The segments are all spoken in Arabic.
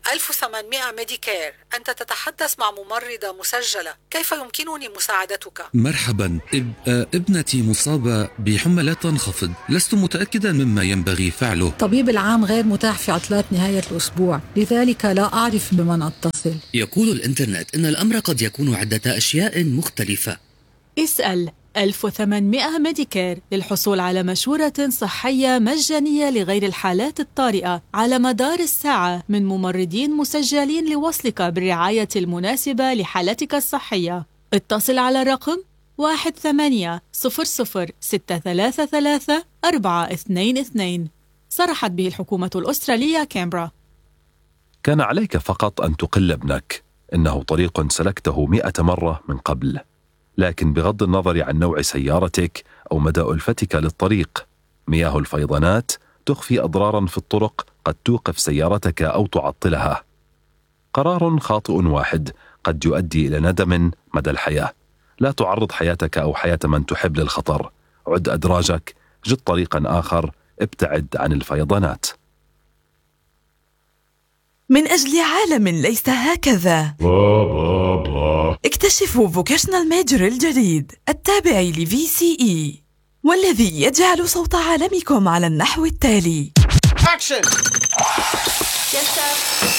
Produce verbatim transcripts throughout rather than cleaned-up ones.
ألف وثمانمائة ميديكير. أنت تتحدث مع ممرضة مسجلة، كيف يمكنني مساعدتك؟ مرحبا. إب... ابنتي مصابة بحمى لا تنخفض، لست متأكدا مما ينبغي فعله. الطبيب العام غير متاح في عطلات نهاية الأسبوع، لذلك لا أعرف بمن أتصل. يقول الإنترنت إن الأمر قد يكون عدة أشياء مختلفة. اسأل ألف وثمانمائة ميديكير للحصول على مشورة صحية مجانية لغير الحالات الطارئة على مدار الساعة من ممرضين مسجلين لوصلك بالرعاية المناسبة لحالتك الصحية. اتصل على الرقم واحد ثمانية صفر صفر ستة ثلاثة ثلاثة أربعة اثنين اثنين. صرحت به الحكومة الأسترالية كامبرا. كان عليك فقط أن تقل ابنك، إنه طريق سلكته مئة مرة من قبل. لكن بغض النظر عن نوع سيارتك أو مدى ألفتك للطريق، مياه الفيضانات تخفي أضرارا في الطرق قد توقف سيارتك أو تعطلها. قرار خاطئ واحد قد يؤدي إلى ندم مدى الحياة. لا تعرض حياتك أو حياة من تحب للخطر. عد أدراجك، جد طريقا آخر، ابتعد عن الفيضانات. من أجل عالم ليس هكذا، اكتشفوا فوكيشنال ميجر الجديد التابع لفي سي إي، والذي يجعل صوت عالمكم على النحو التالي. Action. Yes, sir.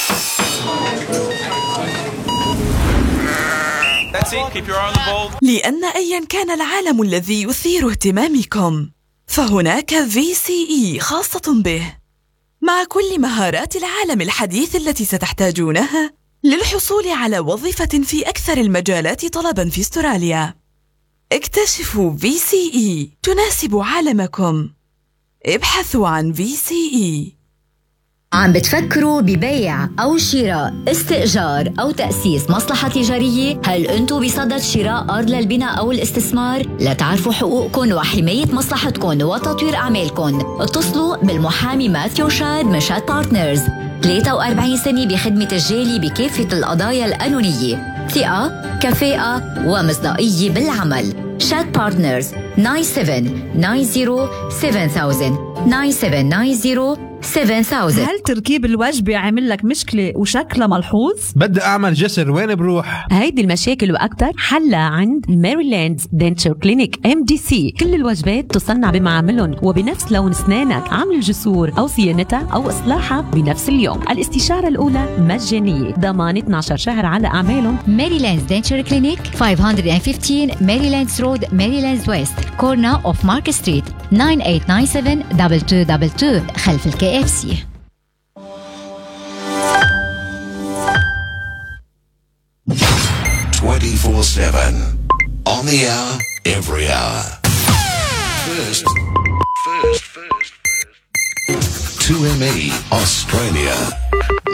That's it. Keep your eye on the ball. لأن أيا كان العالم الذي يثير اهتمامكم، فهناك في سي إي خاصة به، مع كل مهارات العالم الحديث التي ستحتاجونها للحصول على وظيفة في أكثر المجالات طلباً في استراليا. اكتشفوا في سي إي تناسب عالمكم. ابحثوا عن في سي إي. عم بتفكروا ببيع أو شراء، استئجار أو تأسيس مصلحة تجارية؟ هل أنتوا بصدد شراء أرض للبناء أو الاستثمار؟ لتعرفوا حقوقكم وحماية مصلحتكم وتطوير أعمالكم، اتصلوا بالمحامي ماثيو شاد من شاد بارتنرز. ثلاثة وأربعين سنة بخدمة الجالي بكافة القضايا القانونية، ثقة، كفاءة ومصداقية بالعمل. شاد بارتنرز تسعة سبعة تسعة صفر سبعة ألف تسعة سبعة تسعة صفر سبعة ألف. هل تركيب الوجبة عمل لك مشكلة وشكلها ملحوظ؟ بدي أعمل جسر، وين بروح؟ هيدي المشاكل وأكتر حلها عند ميريلاند دنتشر كلينيك إم دي سي. كل الوجبات تصنع بمعاملهم وبنفس لون أسنانك. عمل الجسور أو صيانتها أو إصلاحها بنفس اليوم. الاستشارة الأولى مجانية، ضمان اثنا عشر شهر على أعمالهم. ميريلاند دنتشر كلينيك خمسمية وخمستاشر ميريلاند رود، ميريلاند ويست، كورنا أوف مارك ستريت، تسعة ثمانية تسعة سبعة اثنين اثنين اثنين خلف الكي إف سي. twenty-four seven on the hour, every hour. First, first, first, first. two M E Australia.